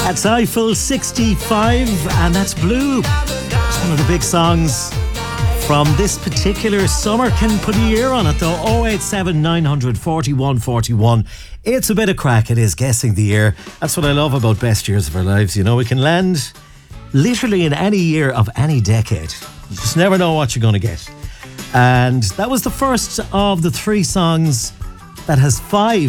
That's Eiffel 65, and that's Blue. It's one of the big songs from this particular summer. Can put a year on it though. 087 940 141. It's a bit of crack, it is, guessing the year. That's what I love about best years of our lives. You know, we can land literally in any year of any decade. You just never know what you're going to get. And that was the first of the three songs that has five.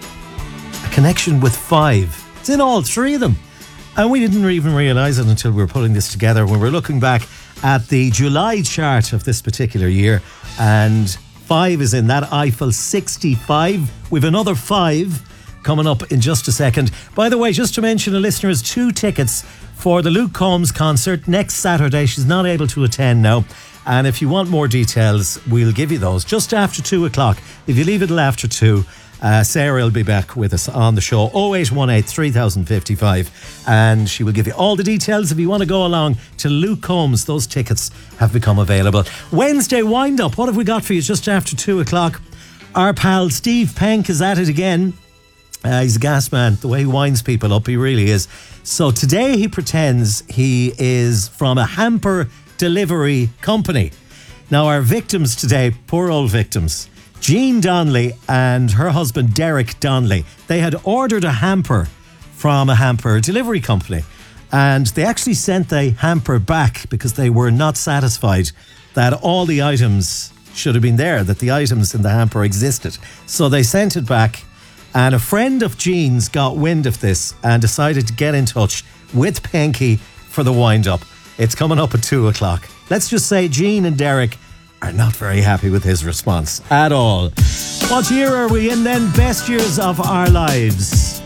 A connection with five. It's in all three of them. And we didn't even realise it until we were putting this together when we were looking back at the July chart of this particular year. And five is in that Eiffel 65. We've another five coming up in just a second. By the way, just to mention, a listener has 2 tickets for the Luke Combs concert next Saturday. She's not able to attend now. And if you want more details, we'll give you those just after 2 o'clock. If you leave it till after 2, Sarah will be back with us on the show. 0818 3055, and she will give you all the details. If you want to go along to Luke Combs, those tickets have become available. Wednesday wind up, what have we got for you just after 2 o'clock? Our pal Steve Penk is at it again. He's a gas man. The way he winds people up, he really is. So today he pretends he is from a hamper delivery company. Now our victims today, poor old victims, Jean Donnelly and her husband Derek Donnelly, they had ordered a hamper from a hamper delivery company, and they actually sent the hamper back because they were not satisfied that all the items should have been there, that the items in the hamper existed. So they sent it back, and a friend of Jean's got wind of this and decided to get in touch with Penky for the wind-up. It's coming up at 2 o'clock. Let's just say Jean and Derek are not very happy with his response at all. What year are we in then? Best years of our lives.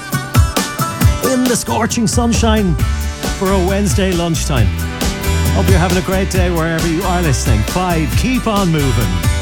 In the scorching sunshine for a Wednesday lunchtime. Hope you're having a great day wherever you are listening. 5, keep on moving.